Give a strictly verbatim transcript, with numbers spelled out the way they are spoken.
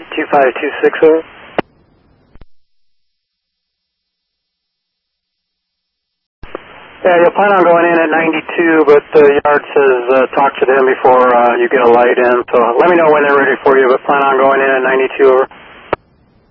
two five two six, over. Yeah, you'll plan on going in at ninety-two, but the yard says uh, talk to them before uh, you get a light in. So let me know when they're ready for you, but plan on going in at ninety-two, over.